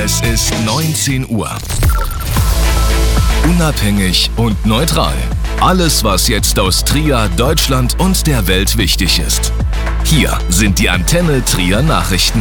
Es ist 19 Uhr. Unabhängig und neutral. Alles, was jetzt aus Trier, Deutschland und der Welt wichtig ist. Hier sind die Antenne Trier Nachrichten.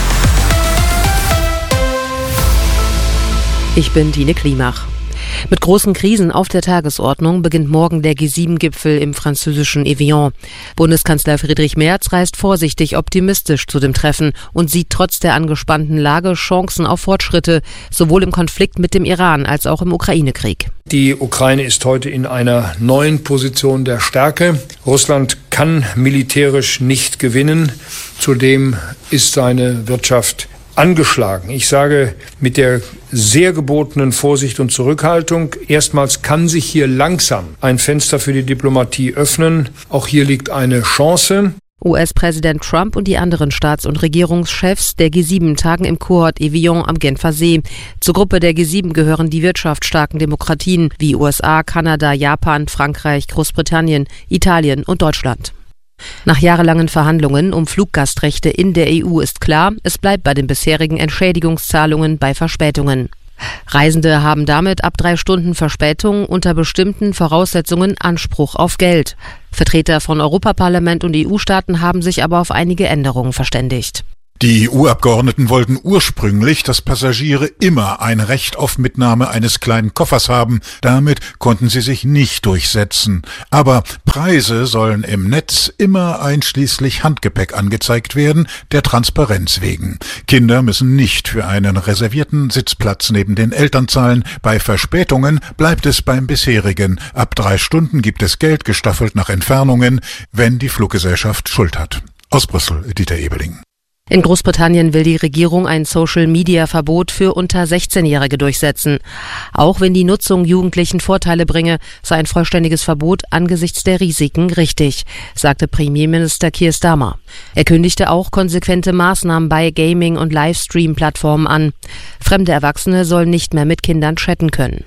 Ich bin Tine Klimach. Mit großen Krisen auf der Tagesordnung beginnt morgen der G7-Gipfel im französischen Evian. Bundeskanzler Friedrich Merz reist vorsichtig optimistisch zu dem Treffen und sieht trotz der angespannten Lage Chancen auf Fortschritte, sowohl im Konflikt mit dem Iran als auch im Ukraine-Krieg. Die Ukraine ist heute in einer neuen Position der Stärke. Russland kann militärisch nicht gewinnen. Zudem ist seine Wirtschaft angeschlagen. Ich sage mit der sehr gebotenen Vorsicht und Zurückhaltung, erstmals kann sich hier langsam ein Fenster für die Diplomatie öffnen. Auch hier liegt eine Chance. US-Präsident Trump und die anderen Staats- und Regierungschefs der G7 tagen im Kurort Evian am Genfer See. Zur Gruppe der G7 gehören die wirtschaftsstarken Demokratien wie USA, Kanada, Japan, Frankreich, Großbritannien, Italien und Deutschland. Nach jahrelangen Verhandlungen um Fluggastrechte in der EU ist klar, es bleibt bei den bisherigen Entschädigungszahlungen bei Verspätungen. Reisende haben damit ab 3 Stunden Verspätung unter bestimmten Voraussetzungen Anspruch auf Geld. Vertreter von Europaparlament und EU-Staaten haben sich aber auf einige Änderungen verständigt. Die EU-Abgeordneten wollten ursprünglich, dass Passagiere immer ein Recht auf Mitnahme eines kleinen Koffers haben. Damit konnten sie sich nicht durchsetzen. Aber Preise sollen im Netz immer einschließlich Handgepäck angezeigt werden, der Transparenz wegen. Kinder müssen nicht für einen reservierten Sitzplatz neben den Eltern zahlen. Bei Verspätungen bleibt es beim bisherigen. Ab 3 Stunden gibt es Geld gestaffelt nach Entfernungen, wenn die Fluggesellschaft Schuld hat. Aus Brüssel, Dieter Ebeling. In Großbritannien will die Regierung ein Social-Media-Verbot für unter 16-Jährige durchsetzen. Auch wenn die Nutzung Jugendlichen Vorteile bringe, sei ein vollständiges Verbot angesichts der Risiken richtig, sagte Premierminister Keir Starmer. Er kündigte auch konsequente Maßnahmen bei Gaming- und Livestream-Plattformen an. Fremde Erwachsene sollen nicht mehr mit Kindern chatten können.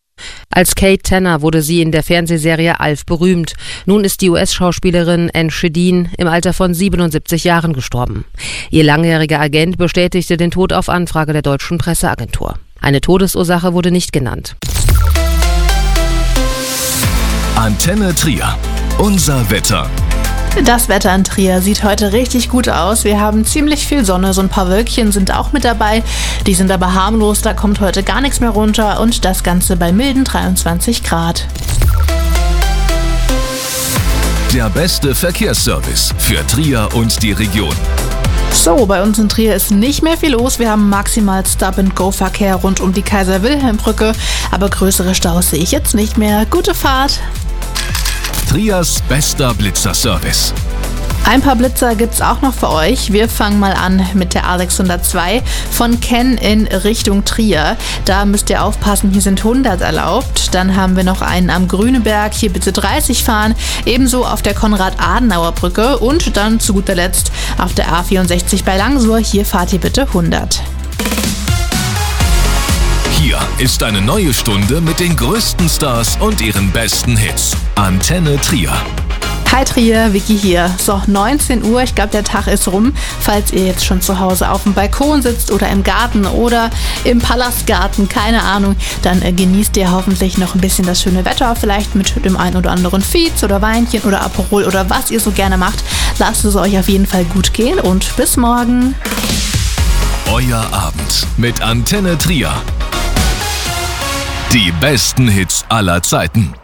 Als Kate Tanner wurde sie in der Fernsehserie Alf berühmt. Nun ist die US-Schauspielerin Anne Shedeen im Alter von 77 Jahren gestorben. Ihr langjähriger Agent bestätigte den Tod auf Anfrage der deutschen Presseagentur. Eine Todesursache wurde nicht genannt. Antenne Trier. Unser Wetter. Das Wetter in Trier sieht heute richtig gut aus. Wir haben ziemlich viel Sonne, so ein paar Wölkchen sind auch mit dabei. Die sind aber harmlos, da kommt heute gar nichts mehr runter und das Ganze bei milden 23 Grad. Der beste Verkehrsservice für Trier und die Region. So, bei uns in Trier ist nicht mehr viel los. Wir haben maximal Stop-and-Go-Verkehr rund um die Kaiser-Wilhelm-Brücke, aber größere Staus sehe ich jetzt nicht mehr. Gute Fahrt! Triers bester Blitzerservice. Ein paar Blitzer gibt's auch noch für euch. Wir fangen mal an mit der A602 von Kenn in Richtung Trier. Da müsst ihr aufpassen, hier sind 100 erlaubt. Dann haben wir noch einen am Grüneberg, hier bitte 30 fahren. Ebenso auf der Konrad-Adenauer-Brücke und dann zu guter Letzt auf der A64 bei Langsur. Hier fahrt ihr bitte 100. Hier ist eine neue Stunde mit den größten Stars und ihren besten Hits. Antenne Trier. Hi Trier, Vicky hier. So, 19 Uhr, ich glaube der Tag ist rum. Falls ihr jetzt schon zu Hause auf dem Balkon sitzt oder im Garten oder im Palastgarten, keine Ahnung, dann genießt ihr hoffentlich noch ein bisschen das schöne Wetter. Vielleicht mit dem ein oder anderen Fiez oder Weinchen oder Aperol oder was ihr so gerne macht. Lasst es euch auf jeden Fall gut gehen und bis morgen. Euer Abend mit Antenne Trier. Die besten Hits aller Zeiten.